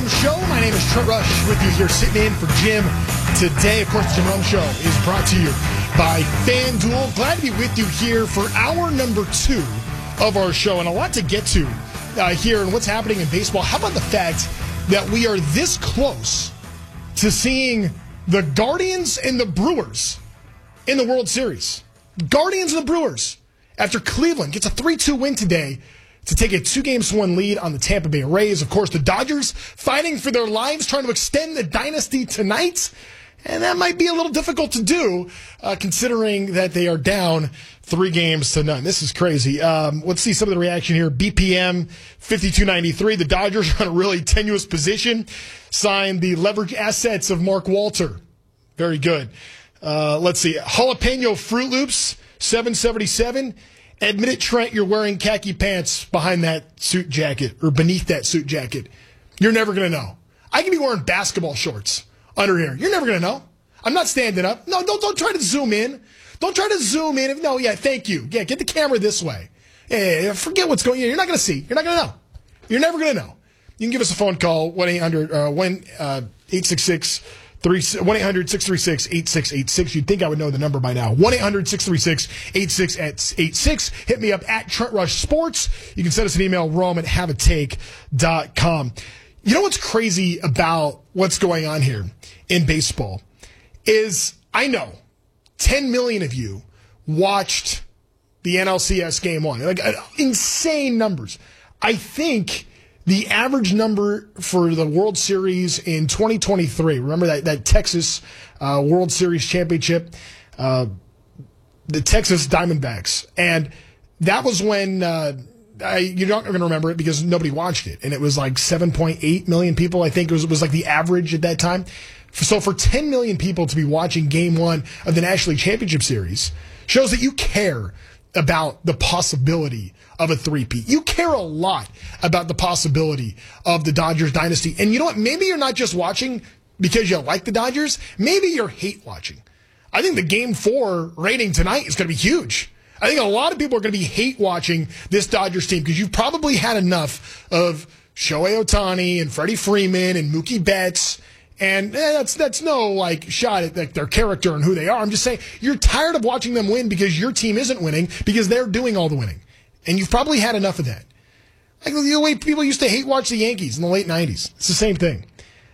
Rome Show. My name is Trent Rush with you here sitting in for Jim today. Of course, the Jim Rome Show is brought to you by FanDuel. Glad to be with you here for hour number 2 of our show, and a lot to get to here and what's happening in baseball. How about the fact that we are this close to seeing the Guardians and the Brewers in the World Series? Guardians and the Brewers, after Cleveland gets a 3-2 win today to take a 2-1 lead on the Tampa Bay Rays. Of course, the Dodgers fighting for their lives, trying to extend the dynasty tonight. And that might be a little difficult to do, considering that they are down 3-0. This is crazy. Let's see some of the reaction here. BPM 5293. The Dodgers are in a really tenuous position. Signed the leverage assets of Mark Walter. Very good. Let's see. Jalapeno Fruit Loops 777. Admit it, Trent, you're wearing khaki pants behind that suit jacket or beneath that suit jacket. You're never going to know. I can be wearing basketball shorts under here. You're never going to know. I'm not standing up. No, don't try to zoom in. Don't try to zoom in. No, yeah, thank you. Yeah, get the camera this way. Yeah, forget what's going on. You're not going to see. You're not going to know. You're never going to know. You can give us a phone call, 1-800-636-8686. You'd think I would know the number by now. 1-800-636-8686. Hit me up at Trent Rush Sports. You can send us an email, rome@haveatake.com. You know what's crazy about what's going on here in baseball is I know 10 million of you watched the NLCS Game 1. Like insane numbers. I think the average number for the World Series in 2023, remember that Texas World Series championship, the Texas Diamondbacks. And that was when, you're not going to remember it because nobody watched it. And it was like 7.8 million people, I think it was like the average at that time. So for 10 million people to be watching Game 1 of the National League Championship Series shows that you care about the possibility of a three-peat. You care a lot about the possibility of the Dodgers dynasty. And you know what? Maybe you're not just watching because you like the Dodgers. Maybe you're hate watching. I think the Game 4 rating tonight is going to be huge. I think a lot of people are going to be hate watching this Dodgers team because you've probably had enough of Shohei Ohtani and Freddie Freeman and Mookie Betts. And that's no like shot at like their character and who they are. I'm just saying you're tired of watching them win because your team isn't winning because they're doing all the winning. And you've probably had enough of that. Like the way people used to hate watch the Yankees in the late 90s. It's the same thing.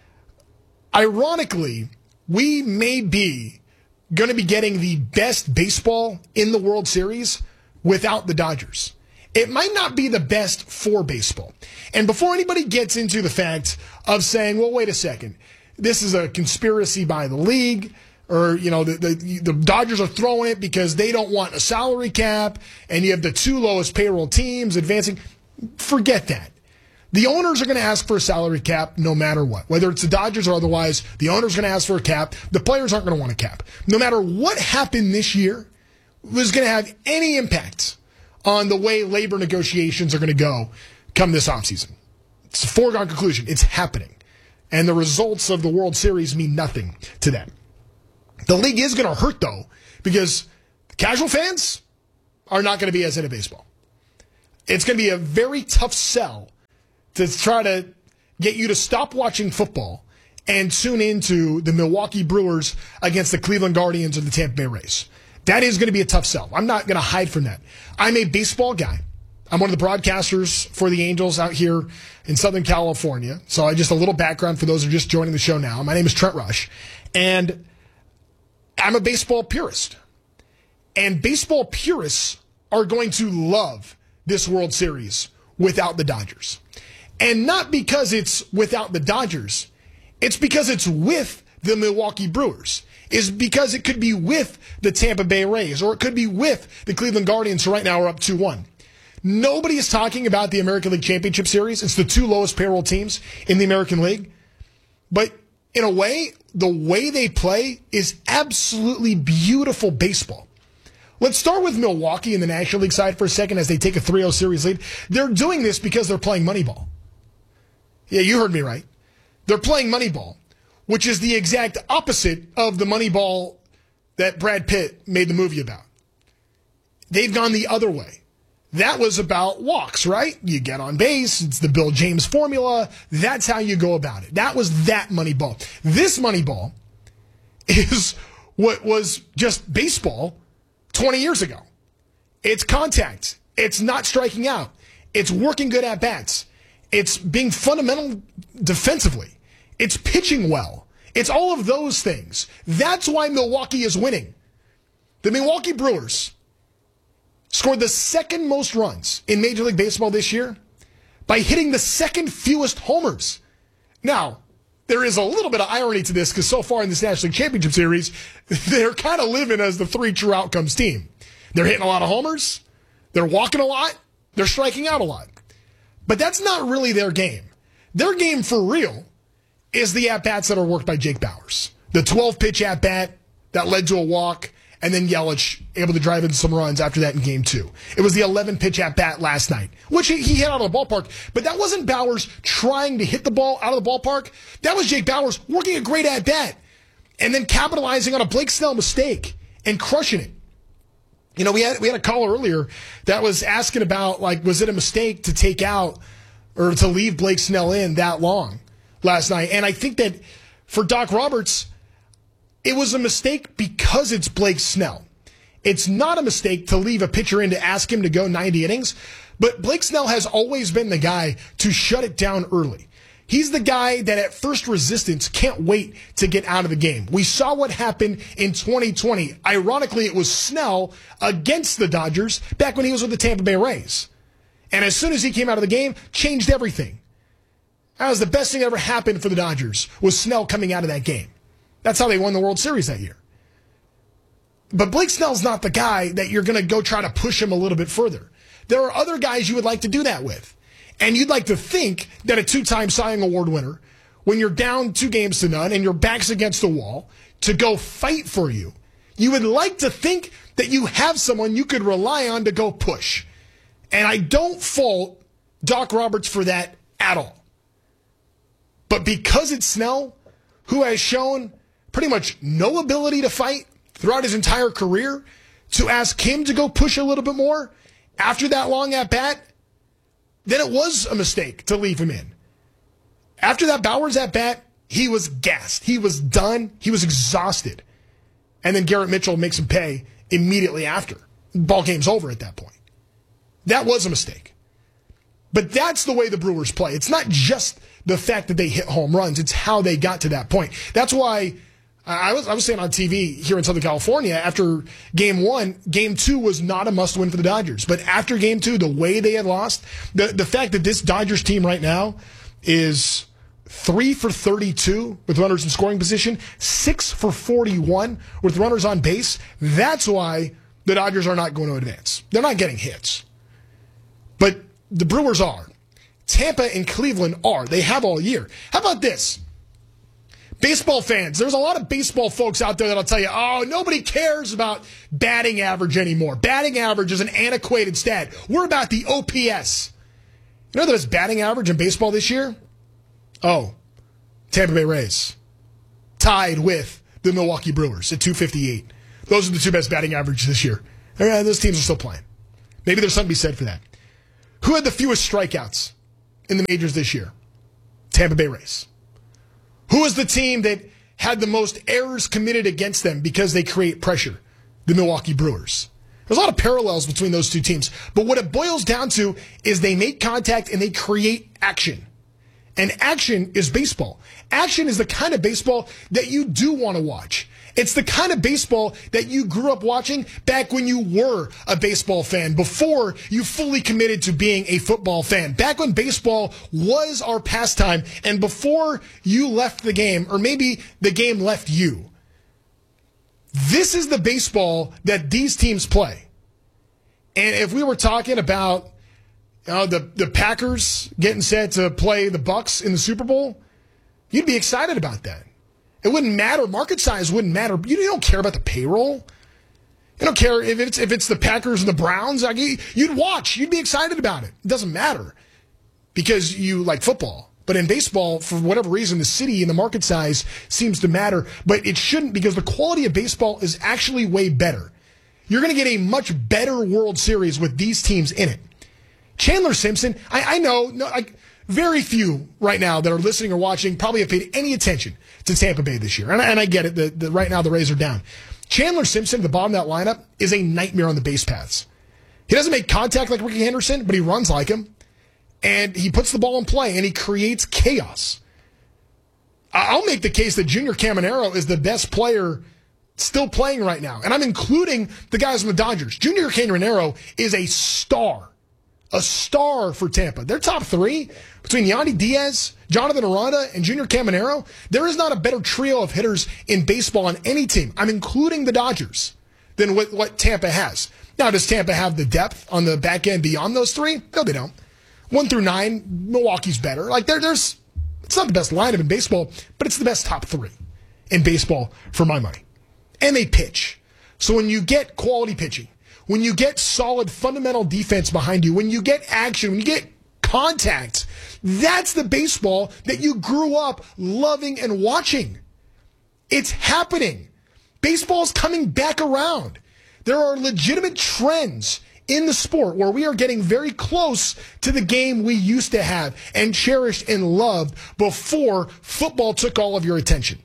Ironically, we may be going to be getting the best baseball in the World Series without the Dodgers. It might not be the best for baseball. And before anybody gets into the fact of saying, well, wait a second, this is a conspiracy by the league, or, you know, the Dodgers are throwing it because they don't want a salary cap, and you have the 2 lowest payroll teams advancing. Forget that. The owners are going to ask for a salary cap no matter what. Whether it's the Dodgers or otherwise, the owners are going to ask for a cap. The players aren't going to want a cap. No matter what happened this year was going to have any impact on the way labor negotiations are going to go come this offseason. It's a foregone conclusion. It's happening. And the results of the World Series mean nothing to them. The league is going to hurt, though, because casual fans are not going to be as into baseball. It's going to be a very tough sell to try to get you to stop watching football and tune into the Milwaukee Brewers against the Cleveland Guardians and the Tampa Bay Rays. That is going to be a tough sell. I'm not going to hide from that. I'm a baseball guy. I'm one of the broadcasters for the Angels out here in Southern California. So just a little background for those who are just joining the show now. My name is Trent Rush, and I'm a baseball purist. And baseball purists are going to love this World Series without the Dodgers. And not because it's without the Dodgers. It's because it's with the Milwaukee Brewers. Is because it could be with the Tampa Bay Rays, or it could be with the Cleveland Guardians, who right now are up 2-1. Nobody is talking about the American League Championship Series. It's the 2 lowest payroll teams in the American League. But in a way, the way they play is absolutely beautiful baseball. Let's start with Milwaukee in the National League side for a second as they take a 3-0 series lead. They're doing this because they're playing Moneyball. Yeah, you heard me right. They're playing Moneyball, which is the exact opposite of the Moneyball that Brad Pitt made the movie about. They've gone the other way. that was about walks, right? You get on base. It's the Bill James formula. That's how you go about it. That was that Moneyball. This Moneyball is what was just baseball 20 years ago. It's contact. It's not striking out. It's working good at bats. It's being fundamental defensively. It's pitching well. It's all of those things. That's why Milwaukee is winning. The Milwaukee Brewers scored the second most runs in Major League Baseball this year by hitting the second fewest homers. Now, there is a little bit of irony to this because so far in this National League Championship Series, they're kind of living as the three true outcomes team. They're hitting a lot of homers. They're walking a lot. They're striking out a lot. But that's not really their game. Their game for real is the at-bats that are worked by Jake Bauers. The 12-pitch at-bat that led to a walk, and then Yelich able to drive in some runs after that in Game 2. It was the 11-pitch at-bat last night, which he hit out of the ballpark. But that wasn't Bauers trying to hit the ball out of the ballpark. That was Jake Bauers working a great at-bat and then capitalizing on a Blake Snell mistake and crushing it. You know, we had a caller earlier that was asking about, like, was it a mistake to take out or to leave Blake Snell in that long last night? And I think that for Doc Roberts, it was a mistake because it's Blake Snell. It's not a mistake to leave a pitcher in to ask him to go 90 innings, but Blake Snell has always been the guy to shut it down early. He's the guy that at first resistance can't wait to get out of the game. We saw what happened in 2020. Ironically, it was Snell against the Dodgers back when he was with the Tampa Bay Rays. And as soon as he came out of the game, changed everything. That was the best thing that ever happened for the Dodgers, was Snell coming out of that game. That's how they won the World Series that year. But Blake Snell's not the guy that you're going to go try to push him a little bit further. There are other guys you would like to do that with. And you'd like to think that a two-time Cy Young Award winner, when you're down 2-0 and your back's against the wall, to go fight for you, you would like to think that you have someone you could rely on to go push. And I don't fault Doc Roberts for that at all. But because it's Snell, who has shown pretty much no ability to fight throughout his entire career, to ask him to go push a little bit more after that long at-bat, then it was a mistake to leave him in. After that Bauers at-bat, he was gassed. He was done. He was exhausted. And then Garrett Mitchell makes him pay immediately after. Ball game's over at that point. That was a mistake. But that's the way the Brewers play. It's not just the fact that they hit home runs. It's how they got to that point. That's why I was saying on TV here in Southern California, after Game 1, Game 2 was not a must-win for the Dodgers. But after Game 2, the way they had lost, the fact that this Dodgers team right now is 3 for 32 with runners in scoring position, 6 for 41 with runners on base, that's why the Dodgers are not going to advance. They're not getting hits. But the Brewers are. Tampa and Cleveland are. They have all year. How about this? Baseball fans, there's a lot of baseball folks out there that'll tell you, oh, nobody cares about batting average anymore. Batting average is an antiquated stat. We're about the OPS. You know that it's batting average in baseball this year? Oh, Tampa Bay Rays. Tied with the Milwaukee Brewers at 258. Those are the two best batting averages this year. Those teams are still playing. Maybe there's something to be said for that. Who had the fewest strikeouts in the majors this year? Tampa Bay Rays. Who is the team that had the most errors committed against them because they create pressure? The Milwaukee Brewers. There's a lot of parallels between those two teams. But what it boils down to is they make contact and they create action. And action is baseball. Action is the kind of baseball that you do want to watch. It's the kind of baseball that you grew up watching back when you were a baseball fan, before you fully committed to being a football fan, back when baseball was our pastime, and before you left the game, or maybe the game left you. This is the baseball that these teams play. And if we were talking about the Packers getting set to play the Bucs in the Super Bowl, you'd be excited about that. It wouldn't matter. Market size wouldn't matter. You don't care about the payroll. You don't care if it's the Packers and the Browns. You'd watch. You'd be excited about it. It doesn't matter because you like football. But in baseball, for whatever reason, the city and the market size seems to matter. But it shouldn't, because the quality of baseball is actually way better. You're going to get a much better World Series with these teams in it. Chandler Simpson, I know, like very few right now that are listening or watching probably have paid any attention to Tampa Bay this year. And I get it. Right now the Rays are down. Chandler Simpson at the bottom of that lineup is a nightmare on the base paths. He doesn't make contact like Ricky Henderson, but he runs like him. And he puts the ball in play, and he creates chaos. I'll make the case that Junior Caminero is the best player still playing right now. And I'm including the guys from the Dodgers. Junior Caminero is a star for Tampa. They're top three between Yandy Diaz, Jonathan Aranda, and Junior Caminero. There is not a better trio of hitters in baseball on any team. I'm including the Dodgers than what Tampa has. Now, does Tampa have the depth on the back end beyond those three? No, they don't. 1 through 9, Milwaukee's better. Like it's not the best lineup in baseball, but it's the best top three in baseball for my money. And they pitch. So when you get quality pitching, when you get solid fundamental defense behind you, when you get action, when you get contact, that's the baseball that you grew up loving and watching. It's happening. Baseball's coming back around. There are legitimate trends in the sport where we are getting very close to the game we used to have and cherished and loved before football took all of your attention.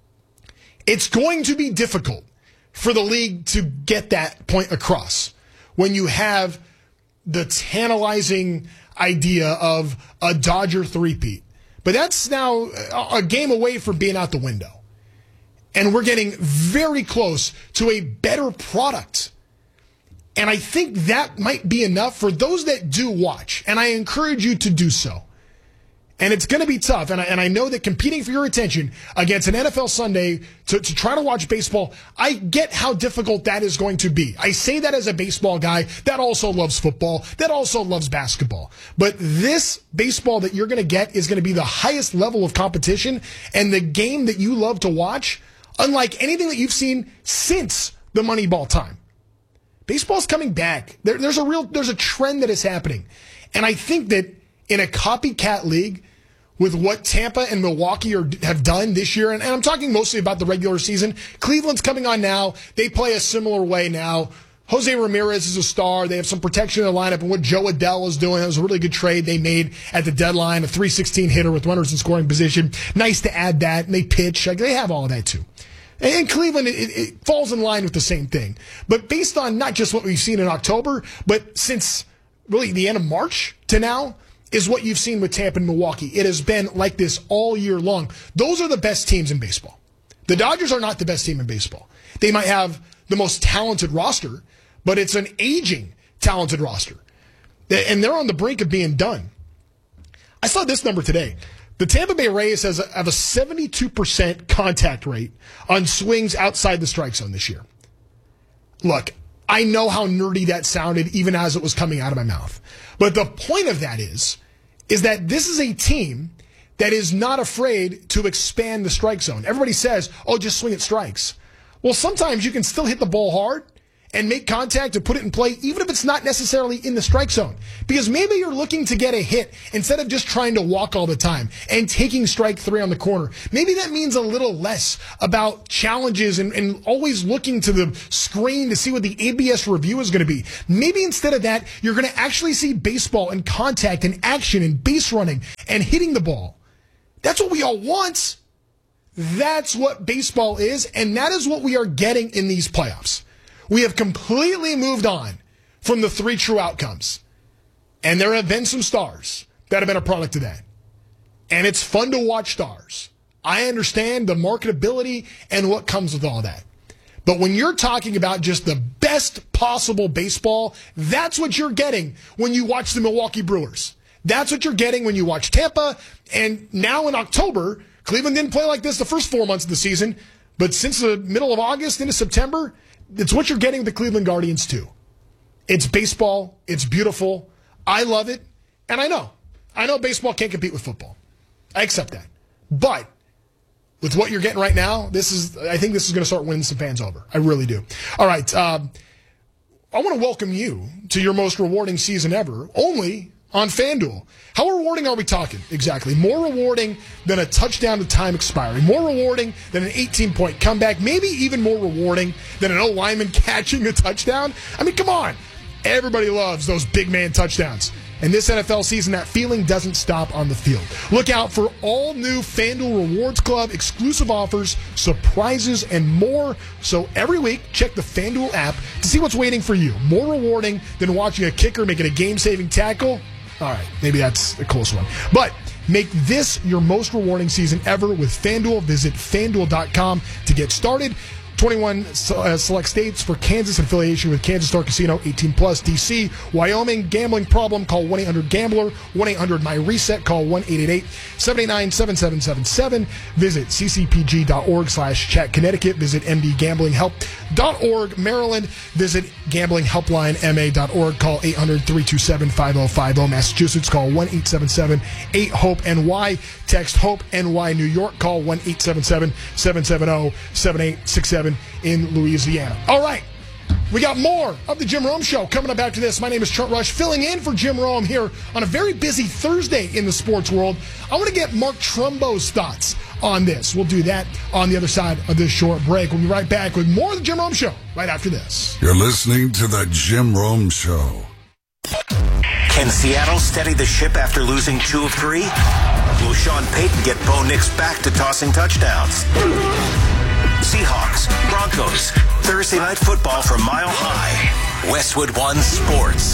It's going to be difficult for the league to get that point across when you have the tantalizing idea of a Dodger three-peat. But that's now a game away from being out the window. And we're getting very close to a better product. And I think that might be enough for those that do watch. And I encourage you to do so. And it's going to be tough. And I know that competing for your attention against an NFL Sunday to try to watch baseball, I get how difficult that is going to be. I say that as a baseball guy that also loves football, that also loves basketball. But this baseball that you're going to get is going to be the highest level of competition and the game that you love to watch, unlike anything that you've seen since the Moneyball time. Baseball's coming back. There's a trend that is happening. And I think that in a copycat league with what Tampa and Milwaukee have done this year, and I'm talking mostly about the regular season, Cleveland's coming on now. They play a similar way now. Jose Ramirez is a star. They have some protection in the lineup, and what Joe Adell is doing, it was a really good trade they made at the deadline, a 316 hitter with runners in scoring position. Nice to add that, and they pitch. They have all of that too. And Cleveland, it falls in line with the same thing. But based on not just what we've seen in October, but since really the end of March to now, is what you've seen with Tampa and Milwaukee. It has been like this all year long. Those are the best teams in baseball. The Dodgers are not the best team in baseball. They might have the most talented roster, but it's an aging talented roster. And they're on the brink of being done. I saw this number today. The Tampa Bay Rays have a 72% contact rate on swings outside the strike zone this year. Look, I know how nerdy that sounded even as it was coming out of my mouth. But the point of that is that this is a team that is not afraid to expand the strike zone. Everybody says, oh, just swing at strikes. Well, sometimes you can still hit the ball hard and make contact and put it in play, even if it's not necessarily in the strike zone. Because maybe you're looking to get a hit instead of just trying to walk all the time and taking strike 3 on the corner. Maybe that means a little less about challenges and always looking to the screen to see what the ABS review is going to be. Maybe instead of that, you're going to actually see baseball and contact and action and base running and hitting the ball. That's what we all want. That's what baseball is, and that is what we are getting in these playoffs. We have completely moved on from the 3 true outcomes. And there have been some stars that have been a product of that. And it's fun to watch stars. I understand the marketability and what comes with all that. But when you're talking about just the best possible baseball, that's what you're getting when you watch the Milwaukee Brewers. That's what you're getting when you watch Tampa. And now in October, Cleveland didn't play like this the first 4 months of the season. But since the middle of August into September, it's what you're getting with the Cleveland Guardians, too. It's baseball. It's beautiful. I love it. And I know baseball can't compete with football. I accept that. But with what you're getting right now, I think this is going to start winning some fans over. I really do. All right. I want to welcome you to your most rewarding season ever, only on FanDuel. How rewarding are we talking exactly? More rewarding than a touchdown to time expiry. More rewarding than an 18-point comeback. Maybe even more rewarding than an O-lineman catching a touchdown. I mean, come on. Everybody loves those big man touchdowns. And this NFL season, that feeling doesn't stop on the field. Look out for all new FanDuel Rewards Club exclusive offers, surprises, and more. So every week, check the FanDuel app to see what's waiting for you. More rewarding than watching a kicker making a game-saving tackle. All right, maybe that's a close one. But make this your most rewarding season ever with FanDuel. Visit FanDuel.com to get started. 21 select states for Kansas affiliation with Kansas Star Casino, 18 plus, DC, Wyoming. Gambling problem? Call 1-800-GAMBLER, 1-800-MY-RESET, call 1-888-789-7777. Visit ccpg.org/chat. Connecticut, visit mdgamblinghelp.org. Maryland, visit gamblinghelplinema.org, call 800-327-5050. Massachusetts, call 1-877-8-HOPE-NY. Text HOPE-NY. New York, call 1-877-770-7867 in Louisiana. All right, we got more of the Jim Rome Show coming up after this. My name is Trent Rush, filling in for Jim Rome here on a very busy Thursday in the sports world. I want to get Mark Trumbo's thoughts on this. We'll do that on the other side of this short break. We'll be right back with more of the Jim Rome Show right after this. You're listening to the Jim Rome Show. Can Seattle steady the ship after losing 2 of 3? Will Sean Payton get Bo Nix back to tossing touchdowns? Seahawks, Broncos, Thursday Night Football from Mile High. Westwood One Sports.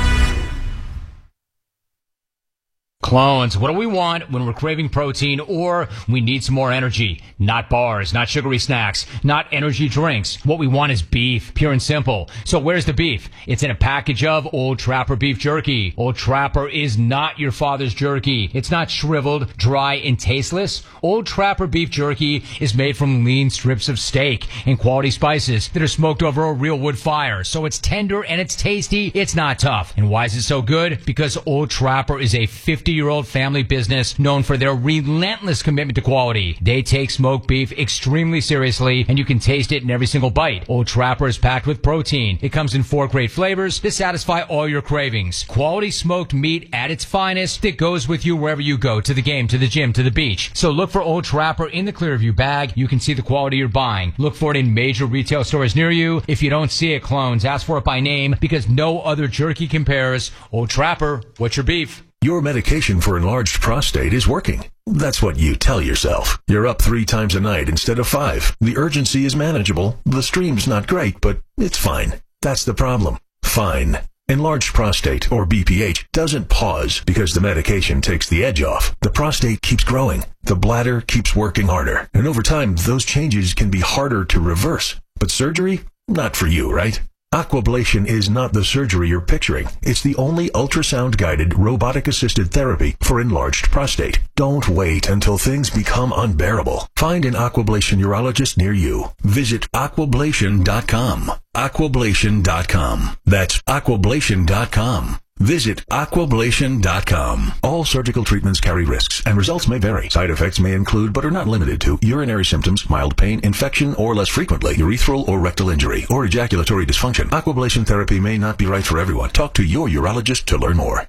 Clones, what do we want when we're craving protein or we need some more energy? Not bars, not sugary snacks, not energy drinks. What we want is beef, pure and simple. So where's the beef? It's in a package of Old Trapper beef jerky. Old Trapper is not your father's jerky. It's not shriveled, dry, and tasteless. Old Trapper beef jerky is made from lean strips of steak and quality spices that are smoked over a real wood fire. So it's tender and it's tasty. It's not tough. And why is it so good? Because Old Trapper is a 50-year-old family business known for their relentless commitment to quality. They take smoked beef extremely seriously, and you can taste it in every single bite. Old Trapper is packed with protein. It comes in 4 great flavors to satisfy all your cravings. Quality smoked meat at its finest that goes with you wherever you go, to the game, to the gym, to the beach. So look for Old Trapper in the Clearview bag. You can see the quality you're buying. Look for it in major retail stores near you. If you don't see it, clones, ask for it by name because no other jerky compares. Old Trapper, what's your beef? Your medication for enlarged prostate is working. That's what you tell yourself. You're up 3 times a night instead of 5. The urgency is manageable. The stream's not great, but it's fine. That's the problem. Fine. Enlarged prostate, or BPH, doesn't pause because the medication takes the edge off. The prostate keeps growing. The bladder keeps working harder. And over time, those changes can be harder to reverse. But surgery? Not for you, right? Aquablation is not the surgery you're picturing. It's the only ultrasound-guided, robotic-assisted therapy for enlarged prostate. Don't wait until things become unbearable. Find an Aquablation urologist near you. Visit aquablation.com. Aquablation.com. That's aquablation.com. Visit aquablation.com. All surgical treatments carry risks, and results may vary. Side effects may include, but are not limited to, urinary symptoms, mild pain, infection, or less frequently, urethral or rectal injury, or ejaculatory dysfunction. Aquablation therapy may not be right for everyone. Talk to your urologist to learn more.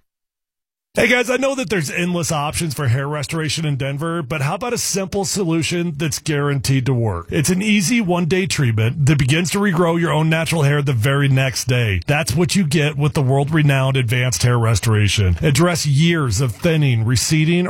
Hey guys, I know that there's endless options for hair restoration in Denver, but how about a simple solution that's guaranteed to work? It's an easy one-day treatment that begins to regrow your own natural hair the very next day. That's what you get with the world-renowned Advanced Hair Restoration. Address years of thinning, receding,